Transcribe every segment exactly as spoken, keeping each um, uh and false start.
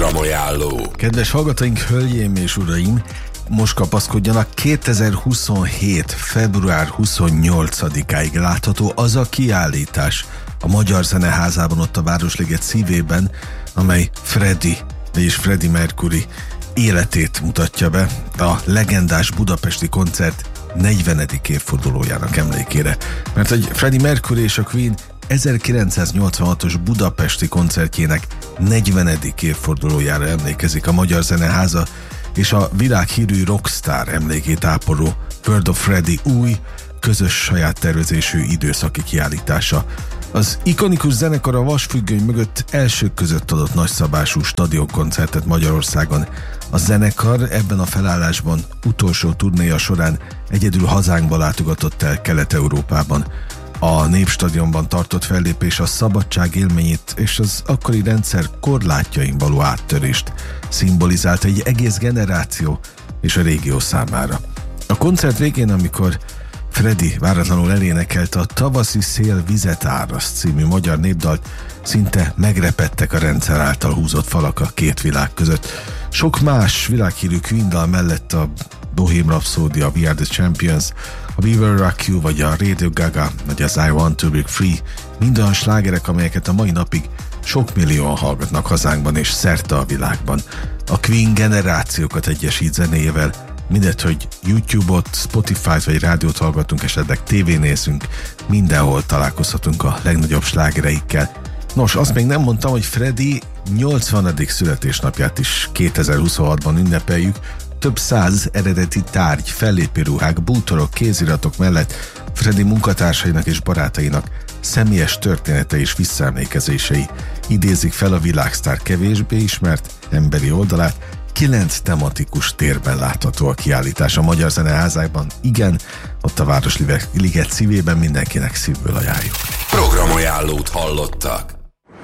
Programajánló. Kedves hallgatóink, hölgyeim és uraim, most kapaszkodjanak, kétezer-huszonhét. február huszonnyolcadikáig látható az a kiállítás a Magyar Zeneházában, ott a Városliget szívében, amely Freddie, vagyis Freddie Mercury életét mutatja be a legendás budapesti koncert negyvenedik évfordulójának emlékére. Mert hogy Freddie Mercury és a Queen ezerkilencszáznyolcvanhatos budapesti koncertjének negyvenedik évfordulójára emlékezik a Magyar Zeneháza, és a világhírű rockstar emlékét ápoló World of Freddie új, közös saját tervezésű időszaki kiállítása. Az ikonikus zenekar a vasfüggöny mögött elsők között adott nagyszabású stadionkoncertet Magyarországon. A zenekar ebben a felállásban utolsó turnéja során egyedül hazánkba látogatott el Kelet-Európában. A Népstadionban tartott fellépés a szabadság élményét és az akkori rendszer korlátjain való áttörést szimbolizált egy egész generáció és a régió számára. A koncert végén, amikor Freddie váratlanul elénekelte a Tavaszi szél vizet áraszt című magyar népdalt, szinte megrepedtek a rendszer által húzott falak a két világ között. Sok más világhírű Queen dal mellett a Bohemian Rhapsody, a We Are The Champions, a We Will Rock You, vagy a Radio Gaga, vagy az I Want To Break Free, mind olyan slágerek, amelyeket a mai napig sok millióan hallgatnak hazánkban és szerte a világban. A Queen generációkat egyesít zenéjével, mindegy, hogy YouTube-ot, Spotify-t vagy rádiót hallgatunk, esetleg tévén nézünk, mindenhol találkozhatunk a legnagyobb slágereikkel. Nos, azt még nem mondtam, hogy Freddie nyolcvanadik születésnapját is kétezer-huszonhatban ünnepeljük. Több száz eredeti tárgy, fellépőruhák, bútorok, kéziratok mellett Freddie munkatársainak és barátainak személyes története és visszaemlékezései idézik fel a világsztár kevésbé ismert emberi oldalát. Kilenc tematikus térben látható a kiállítás a Magyar Zeneházában. Igen, ott a Városliget szívében, mindenkinek szívből ajánljuk. Programajánlót hallottak.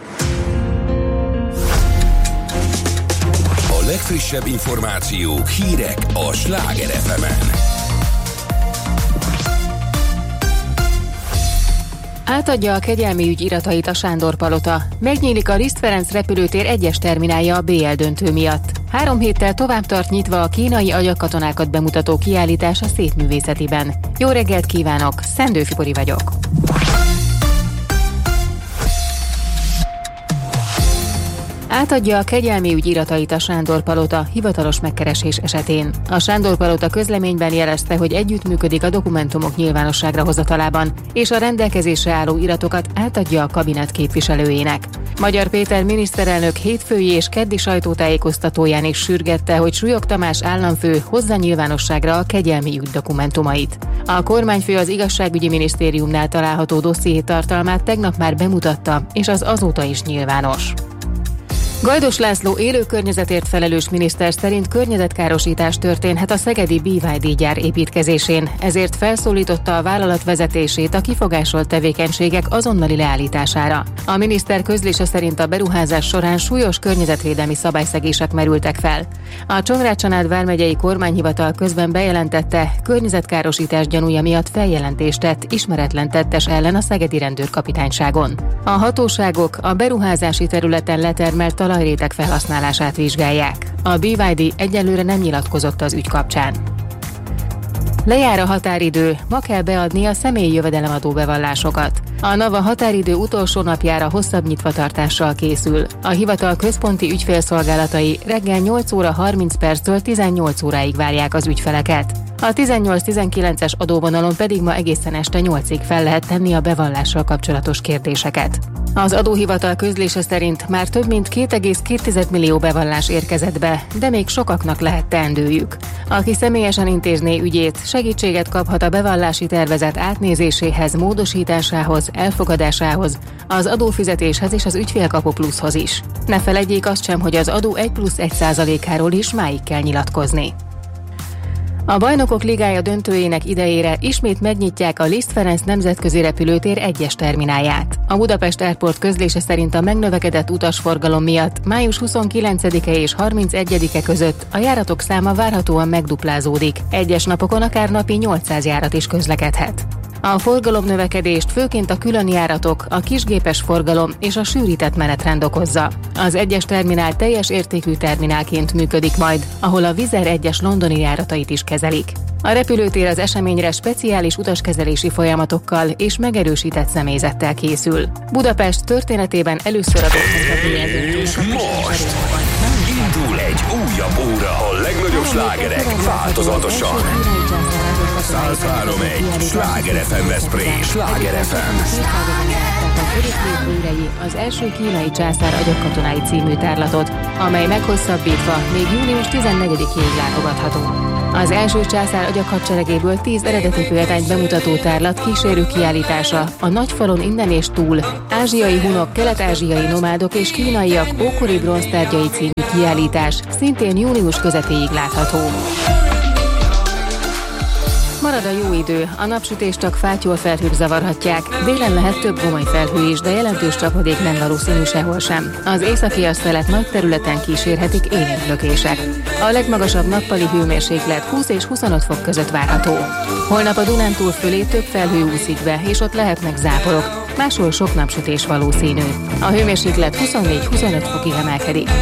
A legfrissebb információk, hírek a Sláger ef emen. Átadja a kegyelmi ügy iratait a Sándor Palota. Megnyílik a Liszt Ferenc repülőtér egyes terminálja a bé el döntő miatt. Három héttel tovább tart nyitva a kínai agyakkatonákat bemutató kiállítás a Szépművészetiben. Jó reggelt kívánok, Szendő Fibori vagyok. Átadja a kegyelmi ügy iratait a Sándor Palota hivatalos megkeresés esetén. A Sándor Palota közleményben jelezte, hogy együttműködik a dokumentumok nyilvánosságra hozatalában, és a rendelkezésre álló iratokat átadja a kabinet képviselőjének. Magyar Péter miniszterelnök hétfői és keddi sajtótájékoztatóján is sürgette, hogy Súlyog Tamás államfő hozza nyilvánosságra a kegyelmi ügy dokumentumait. A kormányfő az igazságügyi minisztériumnál található dosszié tartalmát tegnap már bemutatta, és az azóta is nyilvános. Gajdos László élő környezetért felelős miniszter szerint környezetkárosítás történhet a szegedi bé vé dé gyár építkezésén, ezért felszólította a vállalat vezetését a kifogásolt tevékenységek azonnali leállítására. A miniszter közlése szerint a beruházás során súlyos környezetvédelmi szabályszegések merültek fel. A Csongrád-Csanád vármegyei kormányhivatal közben bejelentette, környezetkárosítás gyanúja miatt feljelentést tett ismeretlen tettes ellen a szegedi rendőrkapitányságon. A hatóságok a beruházási területen letermelt talajréteg felhasználását vizsgálják. A bé vé dé egyelőre nem nyilatkozott az ügy kapcsán. Lejár a határidő, ma kell beadni a személyi jövedelemadó bevallásokat. A NAVA határidő utolsó napjára hosszabb nyitvatartással készül. A hivatal központi ügyfélszolgálatai reggel nyolc óra harminc perctől tizennyolc óráig várják az ügyfeleket. A tizennyolc-tizenkilences adóvonalon pedig ma egészen este nyolcig fel lehet tenni a bevallással kapcsolatos kérdéseket. Az adóhivatal közlése szerint már több mint két egész két millió bevallás érkezett be, de még sokaknak lehet teendőjük. Aki személyesen intézné ügyét, segítséget kaphat a bevallási tervezet átnézéséhez, módosításához, elfogadásához, az adófizetéshez és az ügyfélkapu pluszhoz is. Ne feledjék azt sem, hogy az adó egy plusz egy százalékáról is máig kell nyilatkozni. A Bajnokok Ligája döntőjének idejére ismét megnyitják a Liszt Ferenc nemzetközi repülőtér egyes terminálját. A Budapest Airport közlése szerint a megnövekedett utasforgalom miatt május huszonkilencedike és harmincegyedike között a járatok száma várhatóan megduplázódik. Egyes napokon akár napi nyolcszáz járat is közlekedhet. A forgalomnövekedést főként a különjáratok, a kisgépes forgalom és a sűrített menetrend okozza. Az egyes terminál teljes értékű terminálként működik majd, ahol a Wizz Air egyes londoni járatait is kezelik. A repülőtér az eseményre speciális utaskezelési folyamatokkal és megerősített személyzettel készül. Budapest történetében először adott munkabélyező. És most indul egy újabb óra, a legnagyobb slágerek változatosan. száz három egy Sláger ef em Veszprém, Sláger ef em. Az első kínai császár agyagkatonái című tárlatot, amely meghosszabbítva még június tizennegyedikéig látogatható. Az első császár agyaghadseregéből tíz eredeti példányt bemutató tárlat kísérő kiállítása a Nagyfalon innen és túl, ázsiai hunok, kelet-ázsiai nomádok és kínaiak ókori bronztárgyai című kiállítás szintén június közepéig látható. Marad a jó idő, a napsütés csak fátyol felhők zavarhatják, délen lehet több gomoly felhő is, de jelentős csapadék nem valószínű sehol sem. Az északi szelet nagy területen kísérhetik élénk lökések. A legmagasabb nappali hőmérséklet húsz és huszonöt fok között várható. Holnap a Dunántúl fölé több felhő úszik be, és ott lehetnek záporok, máshol sok napsütés valószínű. A hőmérséklet huszonnégy-huszonöt fokig emelkedik.